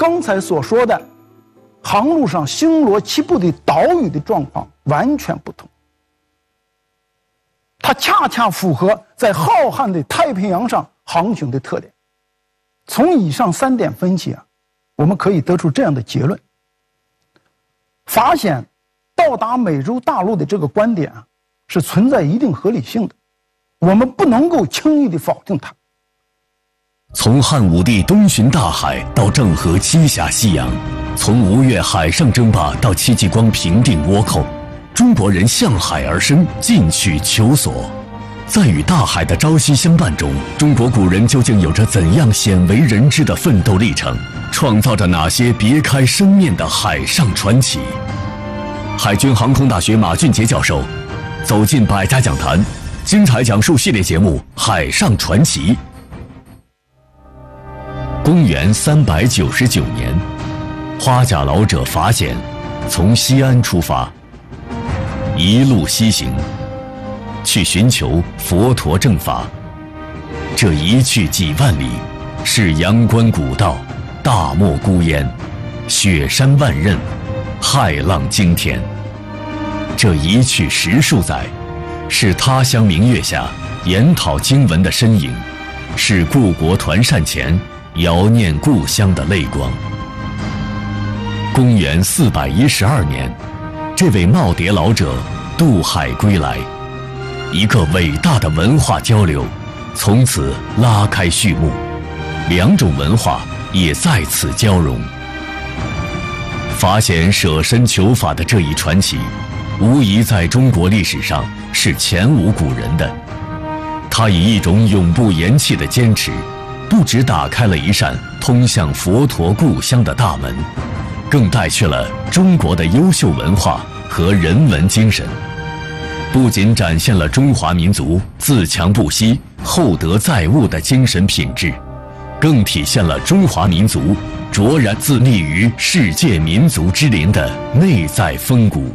刚才所说的航路上星罗棋布的岛屿的状况完全不同，它恰恰符合在浩瀚的太平洋上航行的特点。从以上3点分析我们可以得出这样的结论：发现到达美洲大陆的这个观点是存在一定合理性的，我们不能够轻易地否定它。 从汉武帝东巡大海到郑和七下西洋，从吴越海上争霸到戚继光平定倭寇，中国人向海而生，进取求索。在与大海的朝夕相伴中，中国古人究竟有着怎样鲜为人知的奋斗历程，创造着哪些别开生面的海上传奇？海军航空大学马俊杰教授走进百家讲坛，精彩讲述系列节目《海上传奇》。公元399年，花甲老者法显从西安出发，一路西行，去寻求佛陀正法。这一去几万里，是阳关古道，大漠孤烟，雪山万仞，骇浪惊天。这一去10数载，是他乡明月下研讨经文的身影，是故国团扇前遥念故乡的泪光。公元412年，这位耄耋老者渡海归来，一个伟大的文化交流从此拉开序幕，2种文化也在此交融。法显舍身求法的这一传奇，无疑在中国历史上是前无古人的。他以一种永不言弃的坚持，不只打开了一扇通向佛陀故乡的大门，更带去了中国的优秀文化和人文精神。不仅展现了中华民族自强不息、厚德载物的精神品质，更体现了中华民族卓然自立于世界民族之林的内在风骨。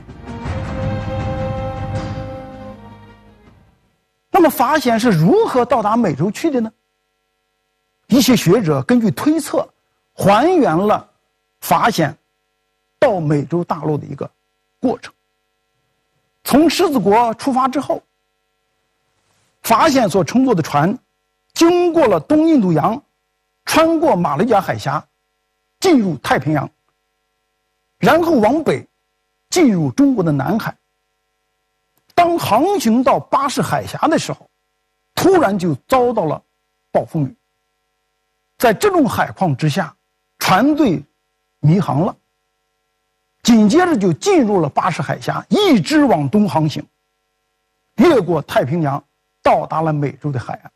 那么法显是如何到达美洲去的呢？一些学者根据推测，还原了法显到美洲大陆的一个过程。从狮子国出发之后，法显所乘坐的船经过了东印度洋，穿过马六甲海峡，进入太平洋，然后往北进入中国的南海。当航行到巴士海峡的时候，突然就遭到了暴风雨。在这种海况之下，船队迷航了，紧接着就进入了巴士海峡，一直往东航行，越过太平洋，到达了美洲的海岸。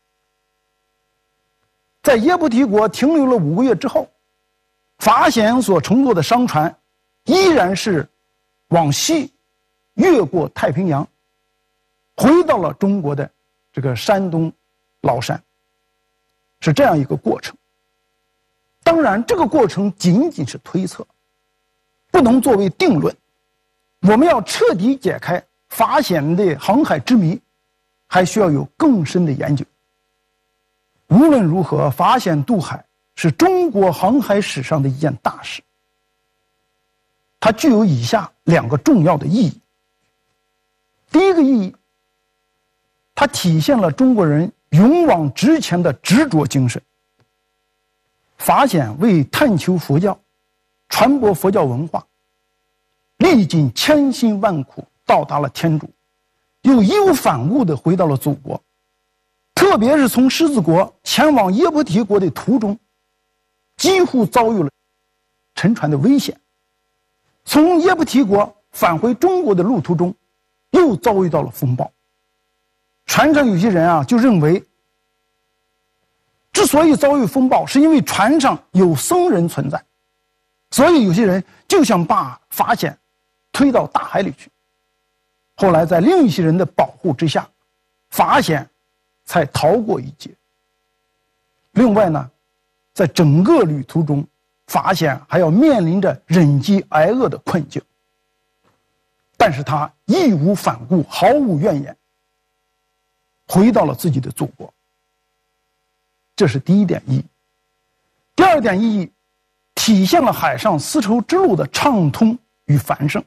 在耶布提国停留了5个月之后，法显所乘坐的商船依然是往西越过太平洋，回到了中国的这个山东崂山，是这样一个过程。当然，这个过程仅仅是推测，不能作为定论。我们要彻底解开法显的航海之谜，还需要有更深的研究。无论如何，法显渡海是中国航海史上的一件大事。它具有以下2个重要的意义。第一个意义，它体现了中国人勇往直前的执着精神。法显为探求佛教、传播佛教文化，历尽千辛万苦到达了天竺，又义无反顾地回到了祖国。特别是从狮子国前往耶布提国的途中，几乎遭遇了沉船的危险。从耶布提国返回中国的路途中，又遭遇到了风暴。船上有些人就认为，之所以遭遇风暴，是因为船上有僧人存在，所以有些人就想把法显推到大海里去。后来在另一些人的保护之下，法显才逃过一劫。另外呢，在整个旅途中，法显还要面临着忍饥挨饿的困境，但是他义无反顾，毫无怨言，回到了自己的祖国。这是第一点意义。第二点意义， 体现了海上丝绸之路的畅通与繁盛。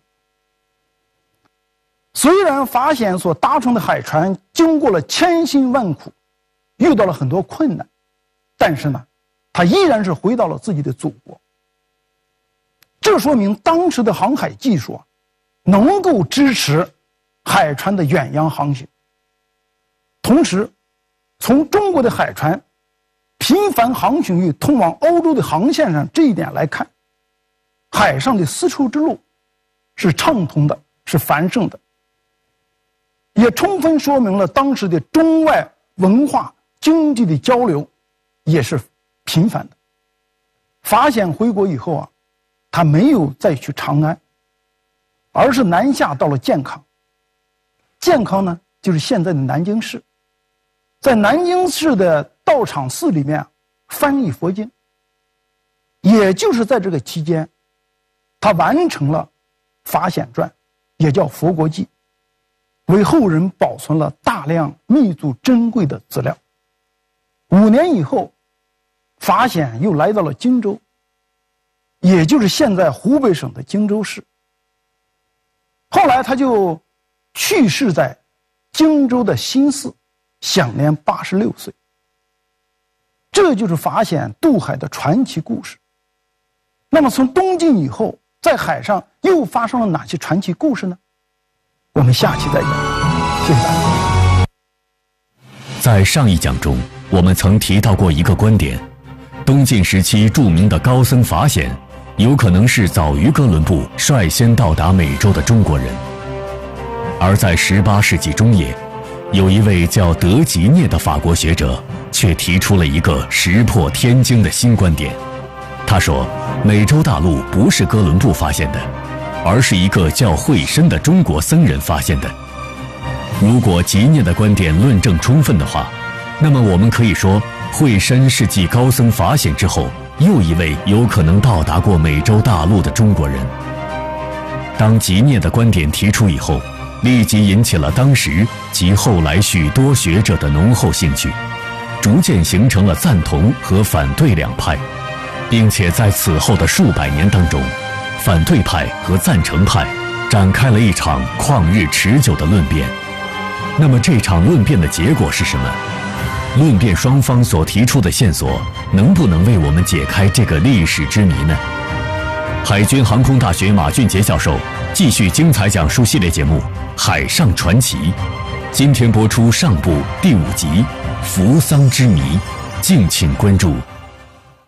虽然法显所搭乘的海船经过了千辛万苦，遇到了很多困难，但是呢，他依然是回到了自己的祖国。这说明当时的航海技术能够支持海船的远洋航行。同时，从中国的海船频繁航行于通往欧洲的航线上这一点来看，海上的丝绸之路是畅通的，是繁盛的，也充分说明了当时的中外文化经济的交流也是频繁的。法显回国以后他没有再去长安，而是南下到了建康。建康呢，就是现在的南京市。在南京市的道场寺里面翻译佛经。也就是在这个期间，他完成了《法显传》，也叫《佛国记》，为后人保存了大量密度珍贵的资料。5年以后，法显又来到了荆州，也就是现在湖北省的荆州市。后来他就去世在荆州的新寺，享年86岁。这就是法显渡海的传奇故事。那么从东晋以后，在海上又发生了哪些传奇故事呢？我们下期再讲。谢谢大家。 在上一讲中，我们曾提到过一个观点：东晋时期著名的高僧法显，有可能是早于哥伦布率先到达美洲的中国人。而在18世纪中叶，有一位叫德吉涅的法国学者，却提出了一个石破天惊的新观点。他说，美洲大陆不是哥伦布发现的，而是一个叫惠申的中国僧人发现的。如果吉涅的观点论证充分的话，那么我们可以说，惠申是继高僧法显之后又一位有可能到达过美洲大陆的中国人。当吉涅的观点提出以后，立即引起了当时及后来许多学者的浓厚兴趣，逐渐形成了赞同和反对两派，并且在此后的数百年当中，反对派和赞成派展开了一场旷日持久的论辩。那么这场论辩的结果是什么？论辩双方所提出的线索能不能为我们解开这个历史之谜呢？海军航空大学马俊杰教授继续精彩讲述系列节目《海上传奇》，今天播出上部第5集《扶桑之谜》，敬请关注。